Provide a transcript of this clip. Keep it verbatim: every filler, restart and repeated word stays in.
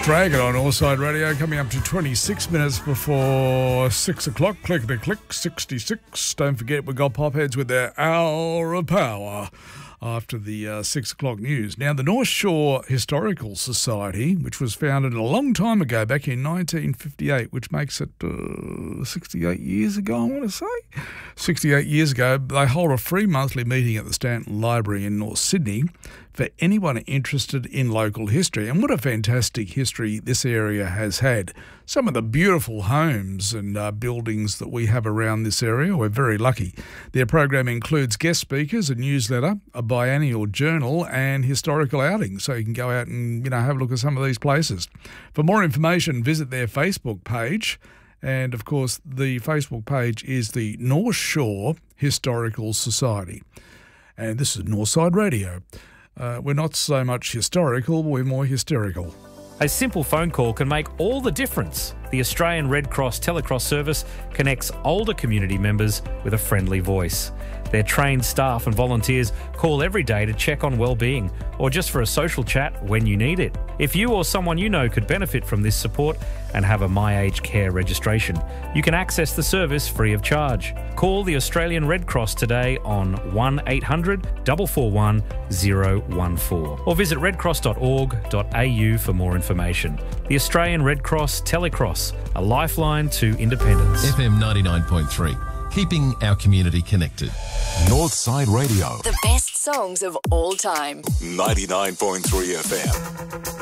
Dragon on Allside Radio, coming up to twenty-six minutes before six o'clock. Clickety-click, sixty-six. Don't forget, we've got Popheads with their Hour of Power after the uh, six o'clock news. Now, the North Shore Historical Society, which was founded a long time ago, back in nineteen fifty-eight, which makes it uh, sixty-eight years ago, I want to say. sixty-eight years ago, they hold a free monthly meeting at the Stanton Library in North Sydney for anyone interested in local history. And what a fantastic history this area has had. Some of the beautiful homes and uh, buildings that we have around this area, we're very lucky. Their program includes guest speakers, a newsletter, a biennial journal and historical outings, so you can go out and, you know, have a look at some of these places. For more information, visit their Facebook page. And, of course, the Facebook page is the North Shore Historical Society. And this is Northside Radio. Uh, we're not so much historical, we're more hysterical. A simple phone call can make all the difference. The Australian Red Cross Telecross service connects older community members with a friendly voice. Their trained staff and volunteers call every day to check on well-being or just for a social chat when you need it. If you or someone you know could benefit from this support and have a My Aged Care registration, you can access the service free of charge. Call the Australian Red Cross today on one eight hundred, four four one, zero one four or visit redcross dot org dot a u for more information. The Australian Red Cross Telecross, a lifeline to independence. F M ninety-nine point three, keeping our community connected. Northside Radio. The best songs of all time. ninety-nine point three F M.